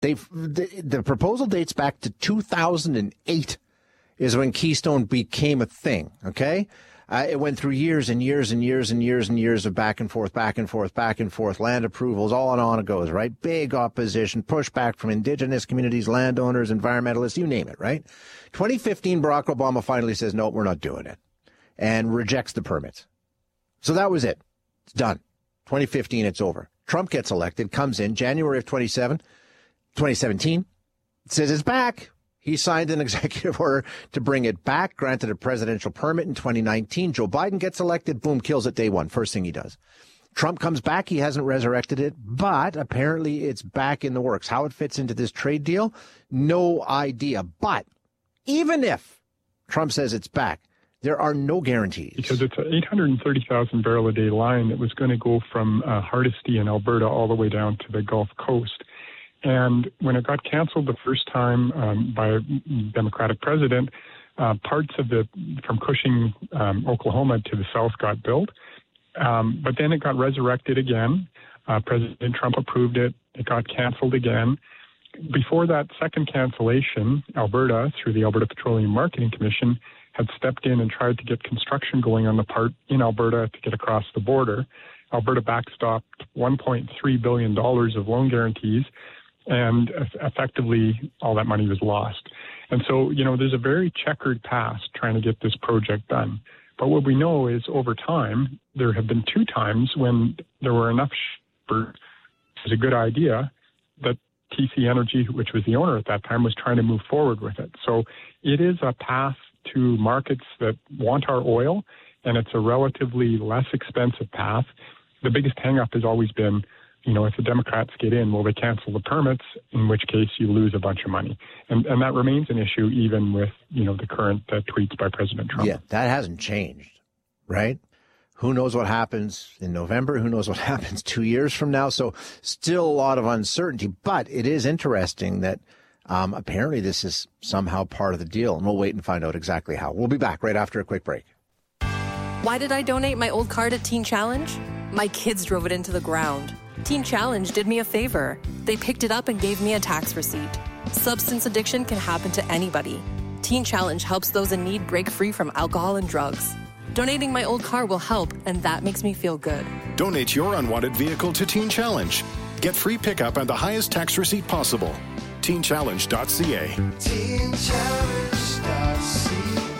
The proposal dates back to 2008 is when Keystone became a thing, okay? It went through years and years and years and years and years of back and forth, land approvals, on it goes, right? Big opposition, pushback from indigenous communities, landowners, environmentalists, you name it, right? 2015, Barack Obama finally says, no, we're not doing it, and rejects the permits. So that was it. It's done. 2015, it's over. Trump gets elected, comes in January of 2017, says it's back. He signed an executive order to bring it back, granted a presidential permit in 2019. Joe Biden gets elected, boom, kills it day one. First thing he does. Trump comes back. He hasn't resurrected it, but apparently it's back in the works. How it fits into this trade deal, no idea. But even if Trump says it's back, there are no guarantees. Because it's an 830,000 barrel a day line that was going to go from Hardisty in Alberta all the way down to the Gulf Coast. And when it got canceled the first time by a Democratic president, parts of from Cushing, Oklahoma to the south got built. But then it got resurrected again. President Trump approved it. It got canceled again. Before that second cancellation, Alberta, through the Alberta Petroleum Marketing Commission, had stepped in and tried to get construction going on the part in Alberta to get across the border. Alberta backstopped $1.3 billion of loan guarantees, and effectively all that money was lost. And so, there's a very checkered past trying to get this project done. But what we know is over time, there have been 2 times when there were enough it was a good idea that TC Energy, which was the owner at that time, was trying to move forward with it. So it is a path to markets that want our oil, and it's a relatively less expensive path. The biggest hang-up has always been, if the Democrats get in, will they cancel the permits, in which case you lose a bunch of money. And that remains an issue even with, the current tweets by President Trump. Yeah, that hasn't changed, right? Who knows what happens in November? Who knows what happens 2 years from now? So still a lot of uncertainty. But it is interesting that apparently this is somehow part of the deal. And we'll wait and find out exactly how. We'll be back right after a quick break. Why did I donate my old car to Teen Challenge? My kids drove it into the ground. Teen Challenge did me a favor. They picked it up and gave me a tax receipt. Substance addiction can happen to anybody. Teen Challenge helps those in need break free from alcohol and drugs. Donating my old car will help, and that makes me feel good. Donate your unwanted vehicle to Teen Challenge. Get free pickup and the highest tax receipt possible. TeenChallenge.ca. TeenChallenge.ca.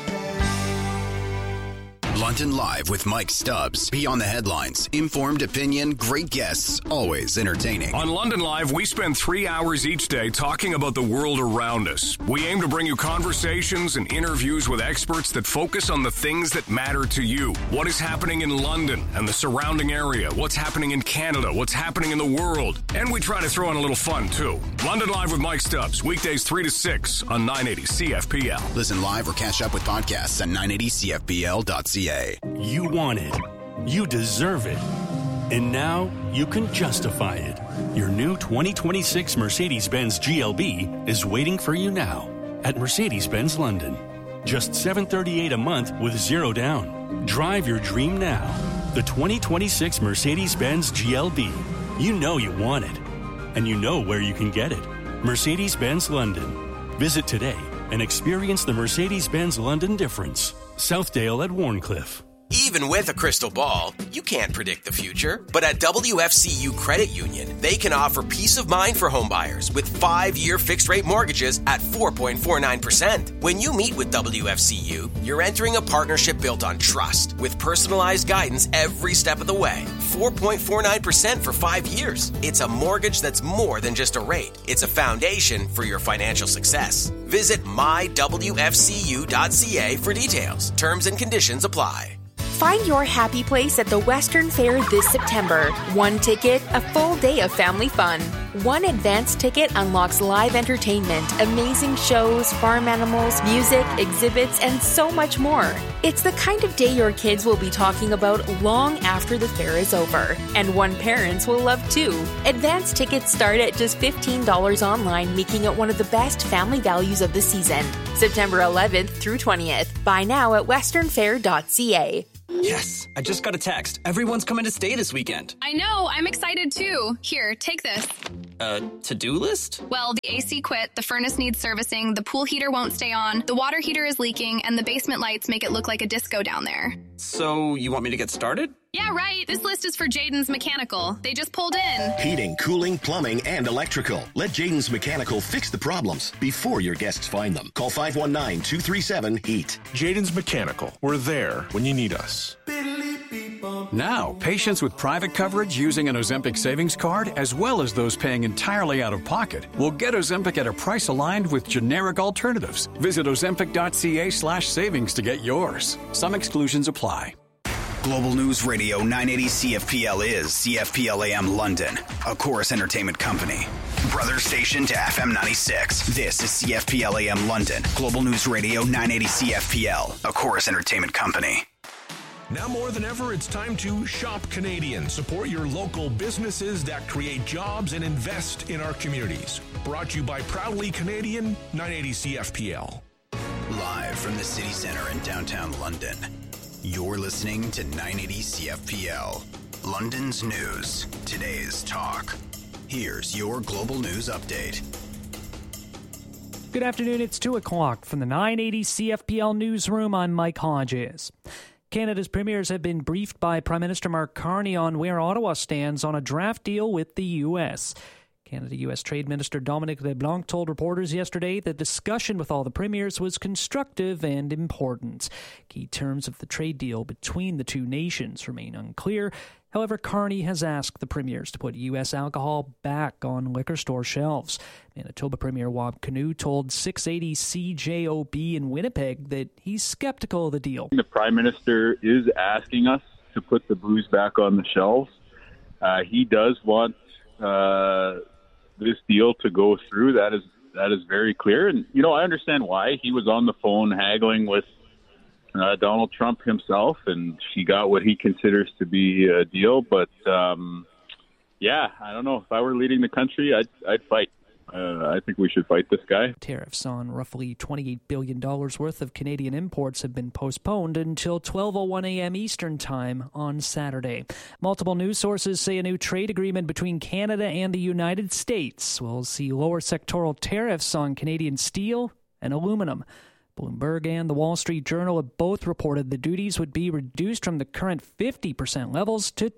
London Live with Mike Stubbs. Beyond the headlines, informed opinion, great guests, always entertaining. On London Live, we spend 3 hours each day talking about the world around us. We aim to bring you conversations and interviews with experts that focus on the things that matter to you. What is happening in London and the surrounding area? What's happening in Canada? What's happening in the world? And we try to throw in a little fun, too. London Live with Mike Stubbs, weekdays 3 to 6 on 980 CFPL. Listen live or catch up with podcasts at 980CFPL.ca. You want it. You deserve it. And now you can justify it. Your new 2026 Mercedes-Benz GLB is waiting for you now at Mercedes-Benz London. Just $738 a month with 0 down. Drive your dream now. The 2026 Mercedes-Benz GLB. You know you want it. And you know where you can get it. Mercedes-Benz London. Visit today and experience the Mercedes-Benz London difference. Southdale at Warncliffe. Even with a crystal ball, you can't predict the future. But at WFCU Credit Union, they can offer peace of mind for homebuyers with 5-year fixed-rate mortgages at 4.49%. When you meet with WFCU, you're entering a partnership built on trust with personalized guidance every step of the way. 4.49% for 5 years. It's a mortgage that's more than just a rate. It's a foundation for your financial success. Visit mywfcu.ca for details. Terms and conditions apply. Find your happy place at the Western Fair this September. 1 ticket, a full day of family fun. 1 advance ticket unlocks live entertainment, amazing shows, farm animals, music, exhibits, and so much more. It's the kind of day your kids will be talking about long after the fair is over. And one parents will love too. Advance tickets start at just $15 online, making it one of the best family values of the season. September 11th through 20th. Buy now at westernfair.ca. Yes, I just got a text. Everyone's coming to stay this weekend. I know, I'm excited too. Here, take this. To-do list? Well, the AC quit, the furnace needs servicing, the pool heater won't stay on, the water heater is leaking, and the basement lights make it look like a disco down there. So, you want me to get started? Yeah, right. This list is for Jaden's Mechanical. They just pulled in. Heating, cooling, plumbing, and electrical. Let Jaden's Mechanical fix the problems before your guests find them. Call 519-237-HEAT. Jaden's Mechanical. We're there when you need us. Now, patients with private coverage using an Ozempic savings card, as well as those paying entirely out of pocket, will get Ozempic at a price aligned with generic alternatives. Visit ozempic.ca/savings to get yours. Some exclusions apply. Global News Radio 980 CFPL is CFPL AM London, a Chorus Entertainment company. Brother station to FM 96. This is CFPL AM London. Global News Radio 980 CFPL, a Chorus Entertainment company. Now more than ever, it's time to shop Canadian. Support your local businesses that create jobs and invest in our communities. Brought to you by Proudly Canadian, 980 CFPL. Live from the City Centre in downtown London, you're listening to 980 CFPL. London's news, today's talk. Here's your Global News Update. Good afternoon, it's 2 o'clock from the 980 CFPL newsroom. I'm Mike Hodges. Canada's premiers have been briefed by Prime Minister Mark Carney on where Ottawa stands on a draft deal with the U.S. Canada-U.S. Trade Minister Dominic LeBlanc told reporters yesterday that discussion with all the premiers was constructive and important. Key terms of the trade deal between the two nations remain unclear. However, Carney has asked the premiers to put U.S. alcohol back on liquor store shelves. Manitoba Premier Wab Kinew told 680 CJOB in Winnipeg that he's skeptical of the deal. The Prime Minister is asking us to put the booze back on the shelves. He does want this deal to go through. That is very clear. And, you know, I understand why. He was on the phone haggling with Donald Trump himself, and he got what he considers to be a deal. But, yeah, I don't know. If I were leading the country, I'd fight. I think we should fight this guy. Tariffs on roughly $28 billion worth of Canadian imports have been postponed until 12:01 a.m. Eastern Time on Saturday. Multiple news sources say a new trade agreement between Canada and the United States will see lower sectoral tariffs on Canadian steel and aluminum. Bloomberg and the Wall Street Journal have both reported the duties would be reduced from the current 50% levels to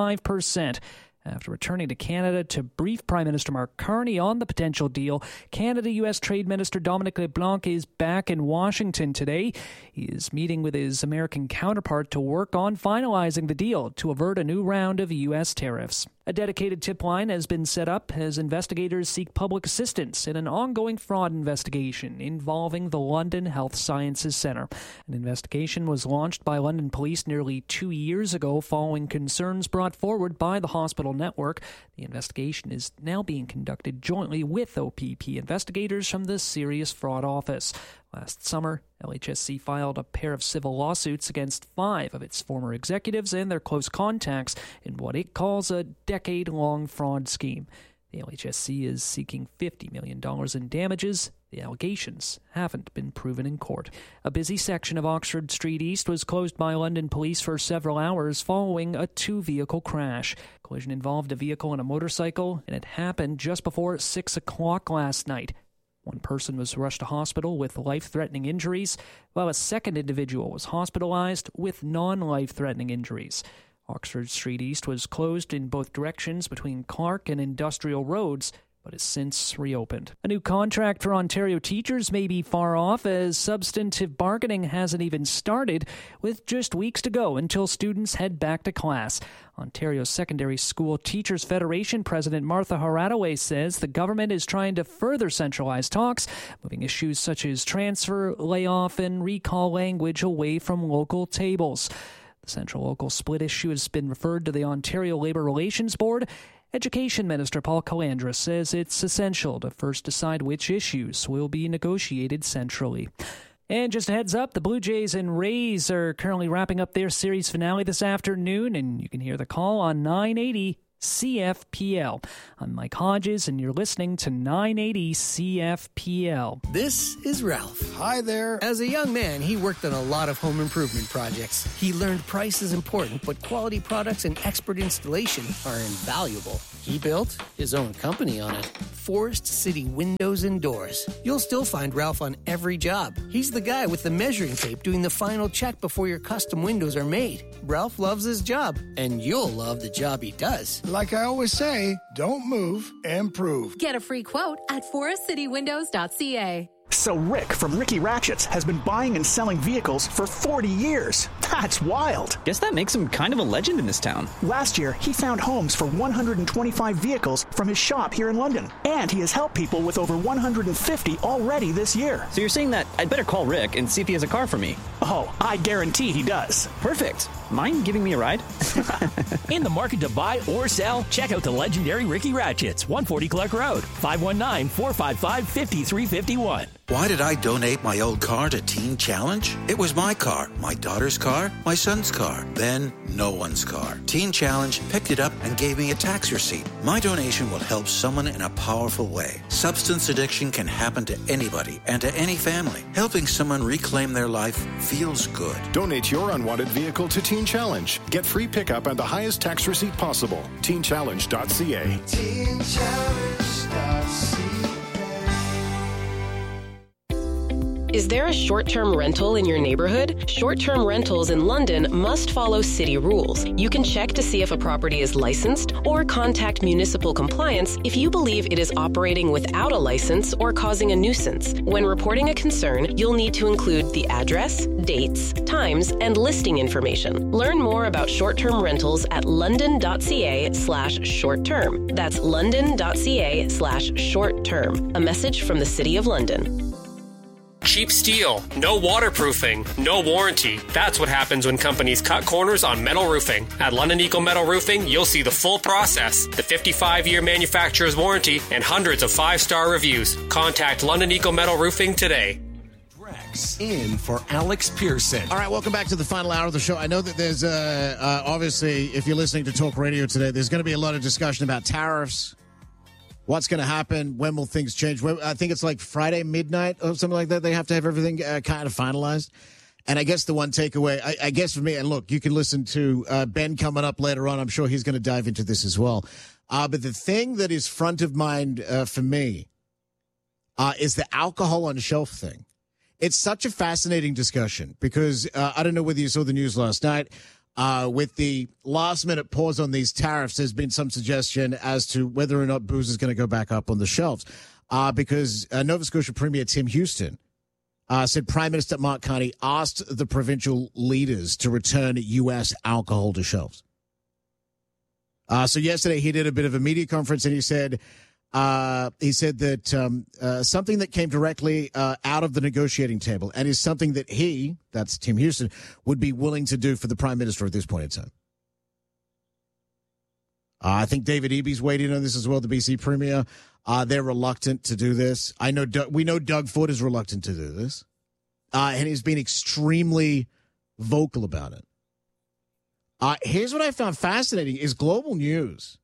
25%. After returning to Canada to brief Prime Minister Mark Carney on the potential deal, Canada-U.S. Trade Minister Dominic LeBlanc is back in Washington today. He is meeting with his American counterpart to work on finalizing the deal to avert a new round of U.S. tariffs. A dedicated tip line has been set up as investigators seek public assistance in an ongoing fraud investigation involving the London Health Sciences Centre. An investigation was launched by London Police nearly 2 years ago following concerns brought forward by the hospital network. The investigation is now being conducted jointly with OPP investigators from the Serious Fraud Office. Last summer, LHSC filed a pair of civil lawsuits against 5 of its former executives and their close contacts in what it calls a decade-long fraud scheme. The LHSC is seeking $50 million in damages. The allegations haven't been proven in court. A busy section of Oxford Street East was closed by London police for several hours following a 2-vehicle crash. Collision involved a vehicle and a motorcycle, and it happened just before 6 o'clock last night. One person was rushed to hospital with life-threatening injuries, while a second individual was hospitalized with non-life-threatening injuries. Oxford Street East was closed in both directions between Clark and Industrial Roads, but has since reopened. A new contract for Ontario teachers may be far off, as substantive bargaining hasn't even started, with just weeks to go until students head back to class. Ontario Secondary School Teachers Federation President Martha Haradaway says the government is trying to further centralize talks, moving issues such as transfer, layoff, and recall language away from local tables. The central-local split issue has been referred to the Ontario Labour Relations Board. Education Minister Paul Calandra says it's essential to first decide which issues will be negotiated centrally. And just a heads up, the Blue Jays and Rays are currently wrapping up their series finale this afternoon, and you can hear the call on 980 CFPL. I'm Mike Hodges, and you're listening to 980 CFPL. This is Ralph. Hi there. As a young man, he worked on a lot of home improvement projects. He learned price is important, but quality products and expert installation are invaluable. He built his own company on it. Forest City Windows and Doors. You'll still find Ralph on every job. He's the guy with the measuring tape doing the final check before your custom windows are made. Ralph loves his job, and you'll love the job he does. Like I always say, don't move, improve. Get a free quote at forestcitywindows.ca. So Rick from Ricky Ratchets has been buying and selling vehicles for 40 years. That's wild. Guess that makes him kind of a legend in this town. Last year, he found homes for 125 vehicles from his shop here in London. And he has helped people with over 150 already this year. So you're saying that I'd better call Rick and see if he has a car for me? Oh, I guarantee he does. Perfect. Mind giving me a ride? In the market to buy or sell? Check out the legendary Ricky Ratchets, 140 Clark Road, 519-455-5351. Why did I donate my old car to Teen Challenge? It was my car, my daughter's car, my son's car, then no one's car. Teen Challenge picked it up and gave me a tax receipt. My donation will help someone in a powerful way. Substance addiction can happen to anybody and to any family. Helping someone reclaim their life feels good. Donate your unwanted vehicle to Teen Challenge. Get free pickup and the highest tax receipt possible. TeenChallenge.ca. TeenChallenge.ca. Is there a short-term rental in your neighborhood? Short-term rentals in London must follow city rules. You can check to see if a property is licensed or contact municipal compliance if you believe it is operating without a license or causing a nuisance. When reporting a concern, you'll need to include the address, dates, times, and listing information. Learn more about short-term rentals at london.ca/short-term. That's london.ca/short-term. A message from the City of London. Cheap steel, no waterproofing, no warranty. That's what happens when companies cut corners on metal roofing. At London Eco Metal Roofing, you'll see the full process, the 55-year manufacturer's warranty, and hundreds of 5-star reviews. Contact London Eco Metal Roofing today. In for Alex Pearson. All right, welcome back to the final hour of the show. I know that there's, obviously, if you're listening to Talk Radio today, there's going to be a lot of discussion about tariffs. What's going to happen? When will things change? I think it's like Friday midnight or something like that. They have to have everything kind of finalized. And I guess the one takeaway, I guess for me, and look, you can listen to Ben coming up later on. I'm sure he's going to dive into this as well. But the thing that is front of mind for me is the alcohol on shelf thing. It's such a fascinating discussion because I don't know whether you saw the news last night. With the last-minute pause on these tariffs, there's been some suggestion as to whether or not booze is going to go back up on the shelves. Because Nova Scotia Premier Tim Houston said Prime Minister Mark Carney asked the provincial leaders to return U.S. alcohol to shelves. So yesterday he did a bit of a media conference, and he said that something that came directly out of the negotiating table and is something that he, that's Tim Houston, would be willing to do for the Prime Minister at this point in time. I think David Eby's waiting on this as well, the BC Premier. They're reluctant to do this. We know Doug Ford is reluctant to do this, and he's been extremely vocal about it. Here's what I found fascinating is Global News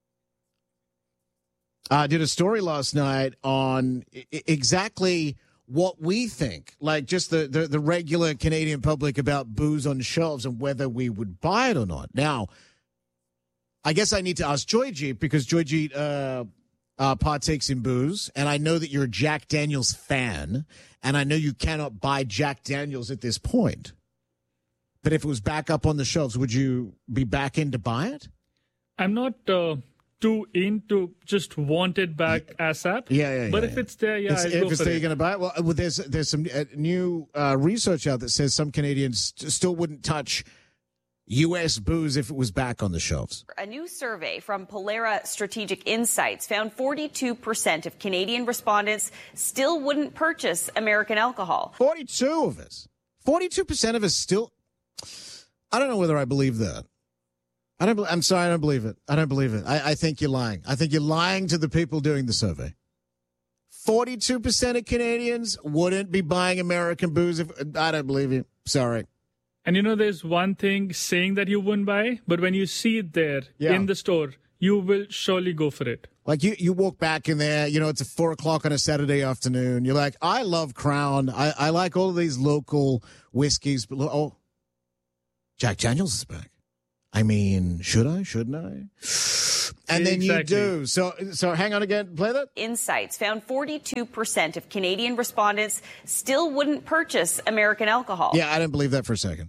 did a story last night on exactly what we think, like just the regular Canadian public about booze on shelves and whether we would buy it or not. Now, I guess I need to ask Joyjeet because Joyjeet partakes in booze, and I know that you're a Jack Daniels fan, and I know you cannot buy Jack Daniels at this point. But if it was back up on the shelves, would you be back in to buy it? I'm not too into just want it back ASAP. Yeah. But if it's there, if it's there, you're going to buy it. Well, there's some new research out that says some Canadians still wouldn't touch U.S. booze if it was back on the shelves. A new survey from Polera Strategic Insights found 42% of Canadian respondents still wouldn't purchase American alcohol. 42% of us still. I don't know whether I believe that. I'm sorry, I don't believe it. I think you're lying. I think you're lying to the people doing the survey. 42% of Canadians wouldn't be buying American booze if I don't believe you. Sorry. And there's one thing saying that you wouldn't buy, but when you see it there in the store, you will surely go for it. Like you walk back in there, it's at 4:00 on a Saturday afternoon. You're like, I love Crown. I like all of these local whiskeys. But Jack Daniels is back. I mean, should I? Shouldn't I? And then you do. So hang on again. Play that. Insights found 42% of Canadian respondents still wouldn't purchase American alcohol. Yeah, I didn't believe that for a second.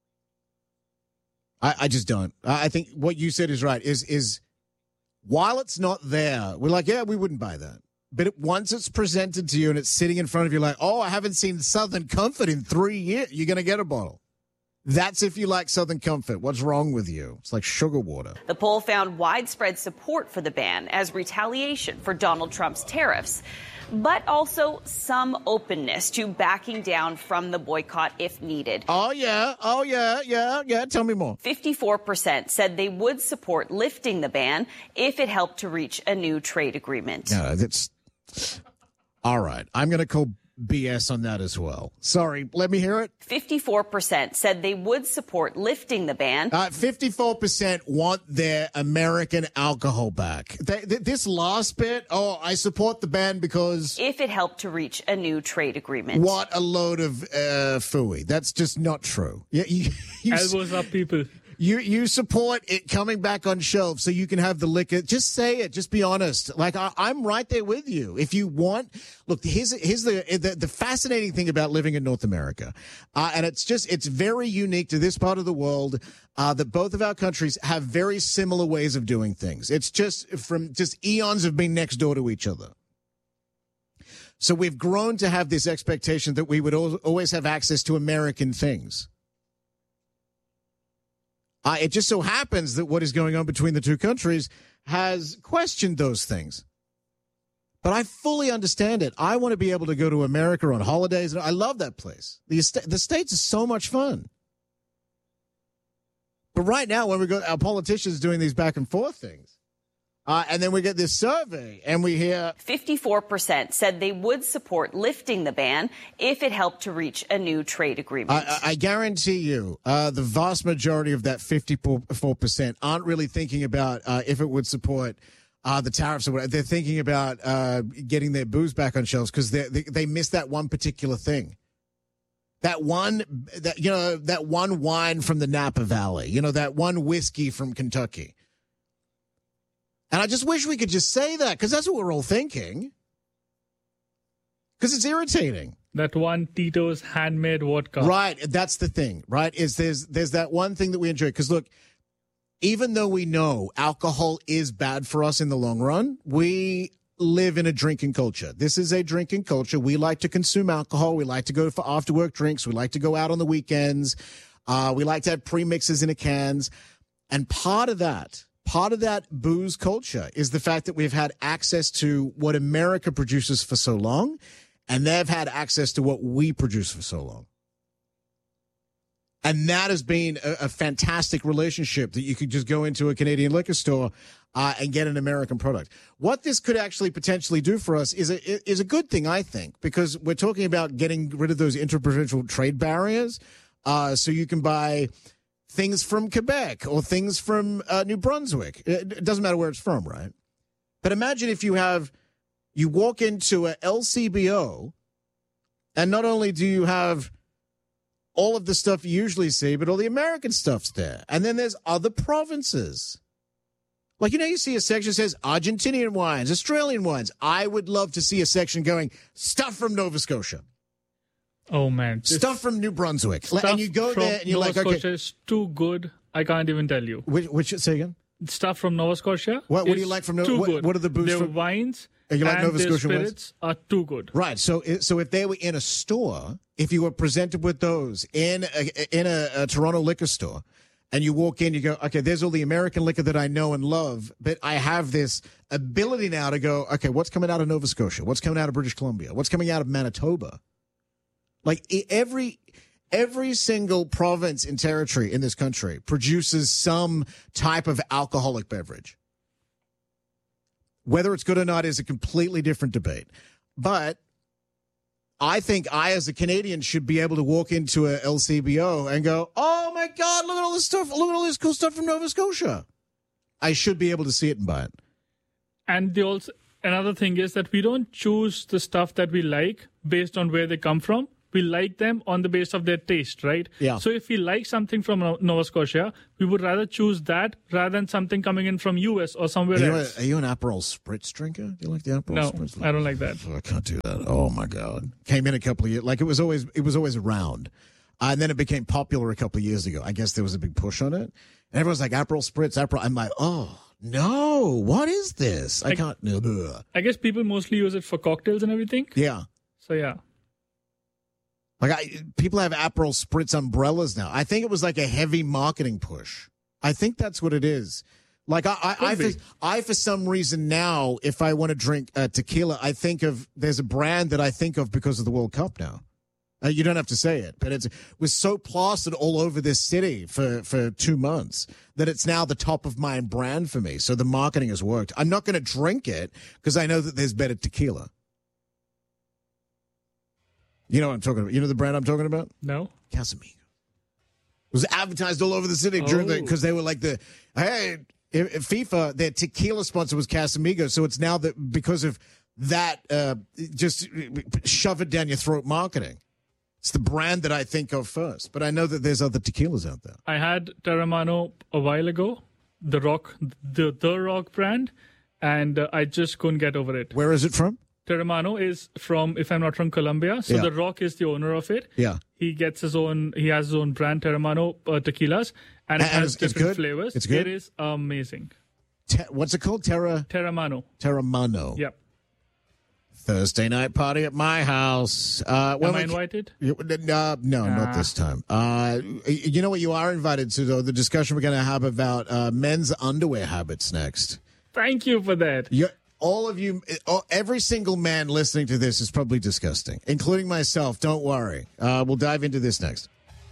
I just don't. I think what you said is right. Is while it's not there, we're like, yeah, we wouldn't buy that. But once it's presented to you and it's sitting in front of you, like, oh, I haven't seen Southern Comfort in 3 years. You're going to get a bottle. That's if you like Southern Comfort. What's wrong with you? It's like sugar water. The poll found widespread support for the ban as retaliation for Donald Trump's tariffs, but also some openness to backing down from the boycott if needed. Oh, yeah. Tell me more. 54% said they would support lifting the ban if it helped to reach a new trade agreement. Yeah, that's all right. I'm going to call BS on that as well. Sorry, let me hear it. 54% said they would support lifting the ban. 54% want their American alcohol back. This last bit, I support the ban because... if it helped to reach a new trade agreement. What a load of phooey. That's just not true. Yeah, you elbows up, people. You support it coming back on shelves so you can have the liquor. Just say it. Just be honest. Like, I'm right there with you. If you want, look, here's the fascinating thing about living in North America. And it's very unique to this part of the world, that both of our countries have very similar ways of doing things. It's just eons of being next door to each other. So we've grown to have this expectation that we would always have access to American things. It just so happens that what is going on between the two countries has questioned those things. But I fully understand it. I want to be able to go to America on holidays. I love that place. The States is so much fun. But right now, when we go, our politicians doing these back and forth things. And then we get this survey, and we hear... 54% said they would support lifting the ban if it helped to reach a new trade agreement. I guarantee you, the vast majority of that 54% aren't really thinking about if it would support the tariffs or whatever. They're thinking about getting their booze back on shelves because they missed that one particular thing. That one wine from the Napa Valley, that one whiskey from Kentucky. And I just wish we could just say that because that's what we're all thinking. Because it's irritating. That one Tito's handmade vodka. Right. That's the thing, right? Is there's that one thing that we enjoy. Because look, even though we know alcohol is bad for us in the long run, we live in a drinking culture. This is a drinking culture. We like to consume alcohol. We like to go for after work drinks. We like to go out on the weekends. We like to have premixes in a cans. And part of that booze culture is the fact that we've had access to what America produces for so long, and they've had access to what we produce for so long. And that has been a fantastic relationship that you could just go into a Canadian liquor store and get an American product. What this could actually potentially do for us is a good thing, I think, because we're talking about getting rid of those interprovincial trade barriers so you can buy things from Quebec or things from New Brunswick. It doesn't matter where it's from, right? But imagine if you walk into a LCBO, and not only do you have all of the stuff you usually see, but all the American stuff's there. And then there's other provinces. Like, you see a section that says Argentinian wines, Australian wines. I would love to see a section going, stuff from Nova Scotia. Oh, man. Stuff from New Brunswick. And you go there and you're Nova like, okay. Nova Scotia is too good. I can't even tell you. Which say again? Stuff from Nova Scotia. What do you like from Nova Scotia? What are the booze their from? Wines and you like Nova their Scotia spirits wines? Are too good. Right. So if they were in a store, if you were presented with those in a Toronto liquor store, and you walk in, you go, okay, there's all the American liquor that I know and love, but I have this ability now to go, okay, what's coming out of Nova Scotia? What's coming out of British Columbia? What's coming out of Manitoba? Like every single province and territory in this country produces some type of alcoholic beverage. Whether it's good or not is a completely different debate. But I think I, as a Canadian, should be able to walk into a LCBO and go, oh, my God, look at all this stuff. Look at all this cool stuff from Nova Scotia. I should be able to see it and buy it. And another thing is that we don't choose the stuff that we like based on where they come from. We like them on the basis of their taste, right? Yeah. So if we like something from Nova Scotia, we would rather choose that rather than something coming in from US or somewhere else. Are you an Aperol Spritz drinker? Do you like the Aperol Spritz? No, I don't like that. I can't do that. Oh my God! Came in a couple of years. Like it was always around, and then it became popular a couple of years ago. I guess there was a big push on it, and everyone's like Aperol Spritz, Aperol. I'm like, oh no, what is this? I can't. I guess people mostly use it for cocktails and everything. Yeah. So yeah. Like people have Aperol Spritz umbrellas now. I think it was like a heavy marketing push. I think that's what it is. Like I for some reason now, if I want to drink tequila, I think of there's a brand that I think of because of the World Cup now. You don't have to say it, but it was so plastered all over this city for 2 months that it's now the top of mind brand for me. So the marketing has worked. I'm not going to drink it because I know that there's better tequila. You know what I'm talking about? You know the brand I'm talking about? No. Casamigo. It was advertised all over the city because they were like FIFA, their tequila sponsor was Casamigo. So it's now that because of that, just shove it down your throat marketing. It's the brand that I think of first. But I know that there's other tequilas out there. I had Terramano a while ago, the Rock brand, and I just couldn't get over it. Where is it from? Terramano is from, if I'm not wrong, Colombia. So The Rock is the owner of it. Yeah. He has his own brand, Terramano tequilas, and it has different flavors. It's good? It is amazing. What's it called? Terramano. Terramano. Yep. Thursday night party at my house. Am I invited? No, not this time. You know what you are invited to, though? The discussion we're going to have about men's underwear habits next. Thank you for that. All of you, every single man listening to this is probably disgusting, including myself. Don't worry. We'll dive into this next.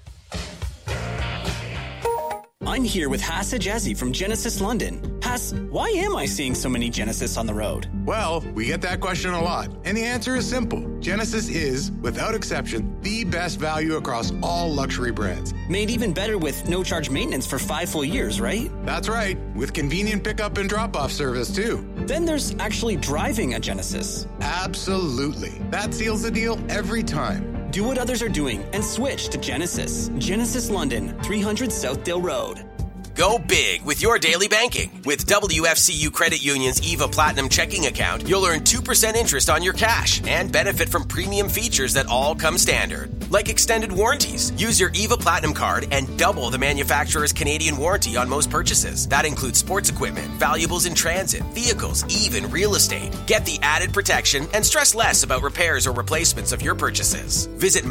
I'm here with Hass Ajazi from Genesis London. Hass, why am I seeing so many Genesis on the road? Well, we get that question a lot, and the answer is simple. Genesis is, without exception, the best value across all luxury brands. Made even better with no-charge maintenance for 5 full years, right? That's right, with convenient pickup and drop-off service, too. Then there's actually driving a Genesis. Absolutely. That seals the deal every time. Do what others are doing and switch to Genesis. Genesis London, 300 Southdale Road. Go big with your daily banking. With WFCU Credit Union's EVA Platinum checking account, you'll earn 2% interest on your cash and benefit from premium features that all come standard, like extended warranties. Use your EVA Platinum card and double the manufacturer's Canadian warranty on most purchases. That includes sports equipment, valuables in transit, vehicles, even real estate. Get the added protection and stress less about repairs or replacements of your purchases. Visit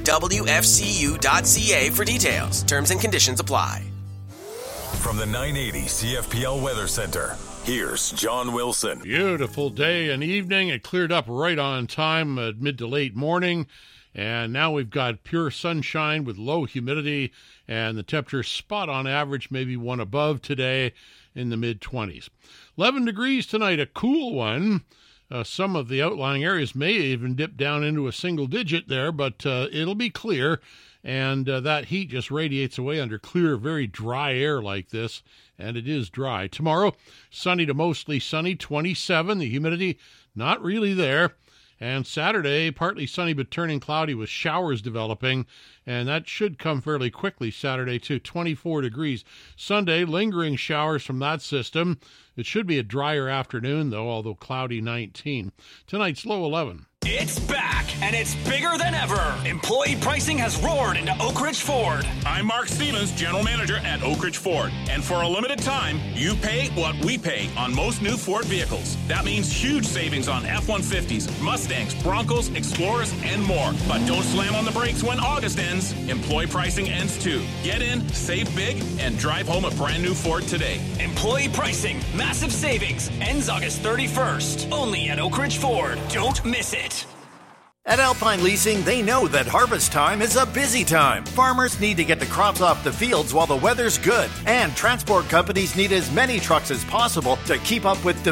mywfcu.ca for details. Terms and conditions apply. From the 980 CFPL Weather Center, here's John Wilson. Beautiful day and evening. It cleared up right on time at mid to late morning. And now we've got pure sunshine with low humidity and the temperature spot on average, maybe one above today in the mid-20s. 11 degrees tonight, a cool one. Some of the outlying areas may even dip down into a single digit there, but it'll be clear. And that heat just radiates away under clear, very dry air like this, and it is dry. Tomorrow, sunny to mostly sunny, 27. The humidity not really there. And Saturday, partly sunny but turning cloudy with showers developing, and that should come fairly quickly Saturday too, 24 degrees. Sunday, lingering showers from that system. It should be a drier afternoon, though, although cloudy, 19. Tonight's low 11. It's back, and it's bigger than ever. Employee pricing has roared into Oak Ridge Ford. I'm Mark Stevens, General Manager at Oak Ridge Ford. And for a limited time, you pay what we pay on most new Ford vehicles. That means huge savings on F-150s, Mustangs, Broncos, Explorers, and more. But don't slam on the brakes when August ends. Employee pricing ends too. Get in, save big, and drive home a brand new Ford today. Employee pricing, massive savings, ends August 31st. Only at Oak Ridge Ford. Don't miss it. At Alpine Leasing, they know that harvest time is a busy time. Farmers need to get the crops off the fields while the weather's good, and transport companies need as many trucks as possible to keep up with demand.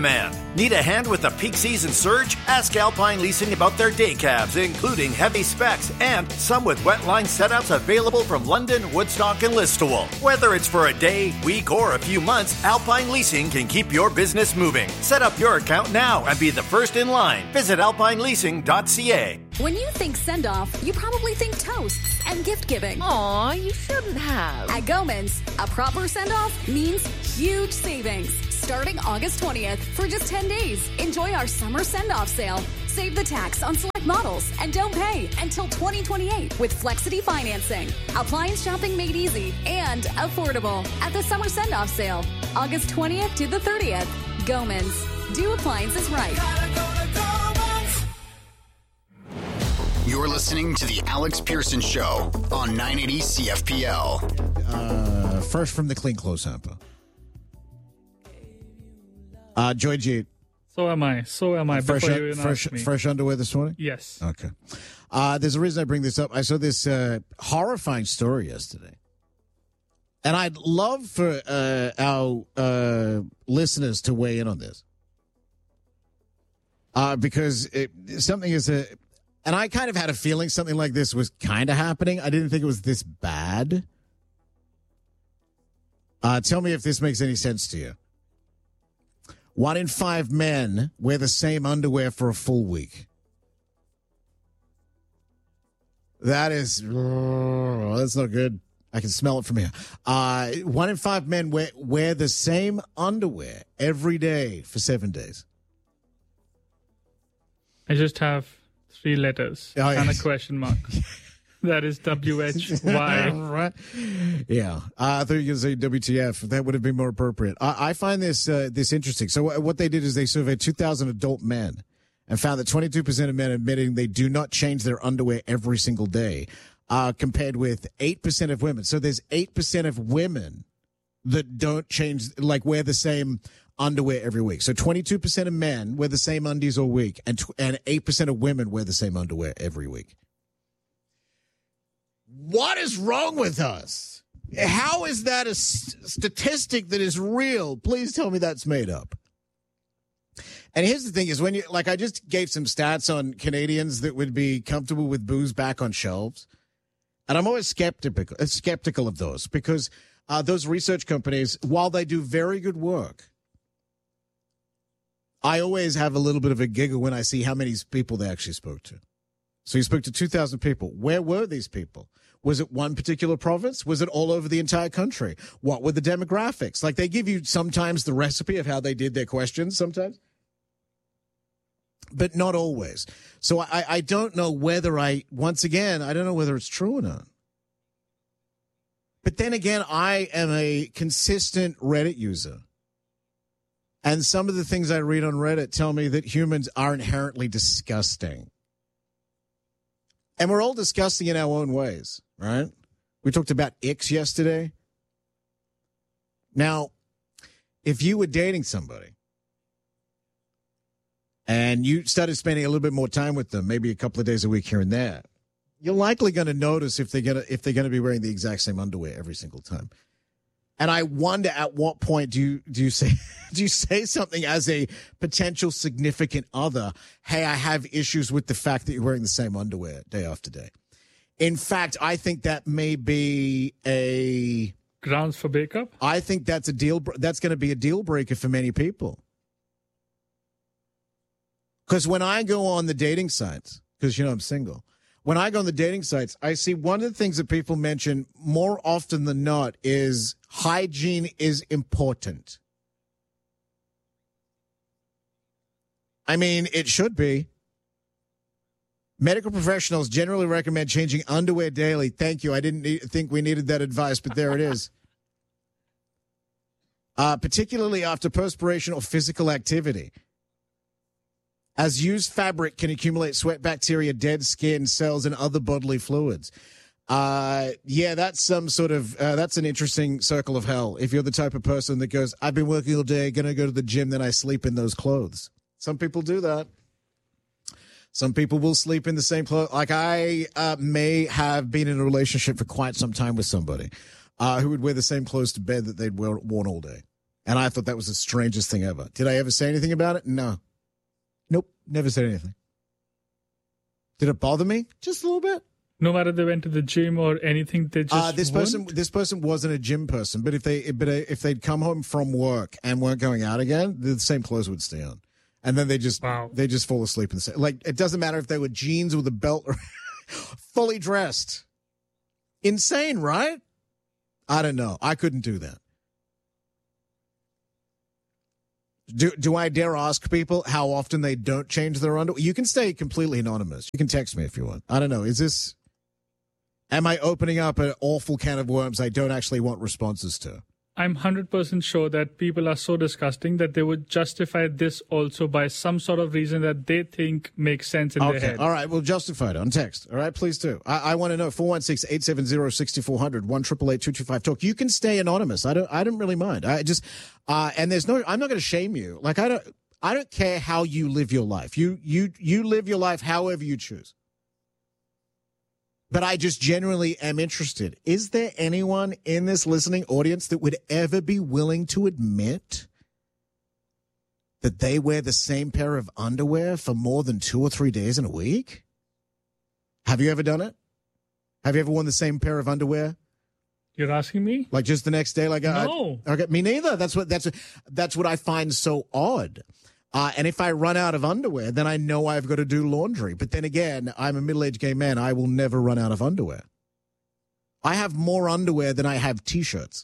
Need a hand with the peak season surge? Ask Alpine Leasing about their day cabs, including heavy specs and some with wet line setups available from London, Woodstock, and Listowel. Whether it's for a day, week, or a few months, Alpine Leasing can keep your business moving. Set up your account now and be the first in line. Visit alpineleasing.ca. When you think send-off, you probably think toasts and gift-giving. Aw, you shouldn't have. At Gomans, a proper send-off means huge savings. Starting August 20th for just 10 days. Enjoy our summer send-off sale. Save the tax on select models and don't pay until 2028 with Flexity financing. Appliance shopping made easy and affordable at the summer send-off sale. August 20th to the 30th. Gomans. Do appliances right. You're listening to The Alex Pearson Show on 980 CFPL. First from the clean clothes hamper. Joy G. So am I. Fresh underwear this morning? Yes. Okay. There's a reason I bring this up. I saw this horrifying story yesterday. And I'd love for our listeners to weigh in on this. Because something is and I kind of had a feeling something like this was kind of happening. I didn't think it was this bad. Tell me if this makes any sense to you. 1 in 5 men wear the same underwear for a full week. That's not good. I can smell it from here. 1 in 5 men wear the same underwear every day for 7 days. I just have 3 letters and a question mark. That is WHY. Right. Yeah. I thought you were going to say WTF. That would have been more appropriate. I find this interesting. So what they did is they surveyed 2,000 adult men and found that 22% of men admitting they do not change their underwear every single day, compared with 8% of women. So there's 8% of women that don't change, like wear the same underwear every week. So 22% of men wear the same undies all week, and 8% of women wear the same underwear every week. What is wrong with us? How is that a statistic that is real? Please tell me that's made up. And here's the thing is when you, like I just gave some stats on Canadians that would be comfortable with booze back on shelves. And I'm always skeptical of those because those research companies, while they do very good work, I always have a little bit of a giggle when I see how many people they actually spoke to. So you spoke to 2,000 people. Where were these people? Was it one particular province? Was it all over the entire country? What were the demographics? Like they give you sometimes the recipe of how they did their questions sometimes, but not always. So I don't know whether I don't know whether it's true or not. But then again, I am a consistent Reddit user. And some of the things I read on Reddit tell me that humans are inherently disgusting. And we're all disgusting in our own ways, right? We talked about icks yesterday. Now, if you were dating somebody and you started spending a little bit more time with them, maybe a couple of days a week here and there, you're likely going to notice if they're going to be wearing the exact same underwear every single time. And I wonder at what point do you say something as a potential significant other, hey, I have issues with the fact that you're wearing the same underwear day after day. In fact, I think that may be a grounds for breakup. I think that's going to be a deal breaker for many people. Because when I go on the dating sites, because I'm single, when I go on the dating sites, I see one of the things that people mention more often than not is hygiene is important. I mean, it should be. Medical professionals generally recommend changing underwear daily. Thank you. I didn't think we needed that advice, but there it is. Particularly after perspiration or physical activity. As used fabric can accumulate sweat bacteria, dead skin cells, and other bodily fluids. That's some sort of, that's an interesting circle of hell. If you're the type of person that goes, I've been working all day, going to go to the gym, then I sleep in those clothes. Some people do that. Some people will sleep in the same clothes. Like I may have been in a relationship for quite some time with somebody who would wear the same clothes to bed that they'd worn all day. And I thought that was the strangest thing ever. Did I ever say anything about it? No. Nope, never said anything. Did it bother me? Just a little bit. No matter they went to the gym or anything, they just this person wasn't a gym person, but if they'd come home from work and weren't going out again, the same clothes would stay on, and then they just fall asleep in the same. Like, it doesn't matter if they were jeans with a belt or fully dressed. Insane, right? I don't know. I couldn't do that. Do I dare ask people how often they don't change their underwear? You can stay completely anonymous. You can text me if you want. I don't know. Am I opening up an awful can of worms I don't actually want responses to? I'm 100% sure that people are so disgusting that they would justify this also by some sort of reason that they think makes sense in their head. All right, we'll justify it on text. All right, please do. I want to know. 416-870-6400, 1-888-225-TALK. You can stay anonymous. I don't really mind. I'm not going to shame you. Like, I don't care how you live your life. You live your life however you choose. But I just genuinely am interested. Is there anyone in this listening audience that would ever be willing to admit that they wear the same pair of underwear for more than 2 or 3 days in a week? Have you ever done it? Have you ever worn the same pair of underwear? You're asking me? Like just the next day? Like no. Okay, me neither. That's what I find so odd. And if I run out of underwear, then I know I've got to do laundry. But then again, I'm a middle-aged gay man. I will never run out of underwear. I have more underwear than I have T-shirts.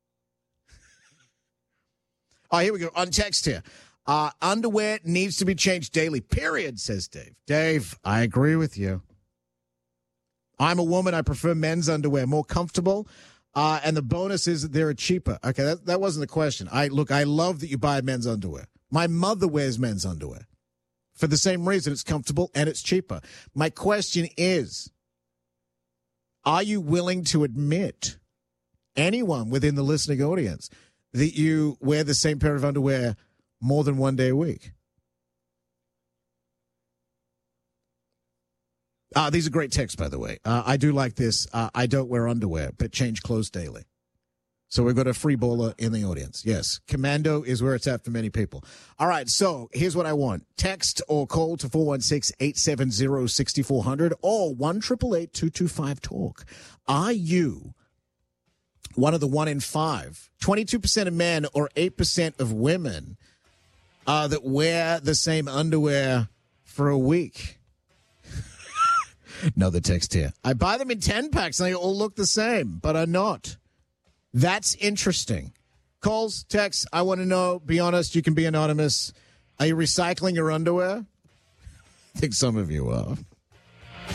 Oh, here we go. On text here. Underwear needs to be changed daily, period, says Dave. Dave, I agree with you. I'm a woman. I prefer men's underwear. More comfortable. And the bonus is that they're cheaper. Okay, that wasn't the question. I love that you buy men's underwear. My mother wears men's underwear for the same reason. It's comfortable and it's cheaper. My question is, are you willing to admit, anyone within the listening audience, that you wear the same pair of underwear more than 1 day a week? These are great texts, by the way. I do like this. I don't wear underwear, but change clothes daily. So we've got a free baller in the audience. Yes, Commando is where it's at for many people. All right, so here's what I want. Text or call to 416-870-6400 or 1-888-225-TALK. Are you one of the 1 in 5, 22% of men or 8% of women that wear the same underwear for a week? Another text here. I buy them in 10 packs and they all look the same, but are not. That's interesting. Calls, texts, I want to know. Be honest. You can be anonymous. Are you recycling your underwear? I think some of you are.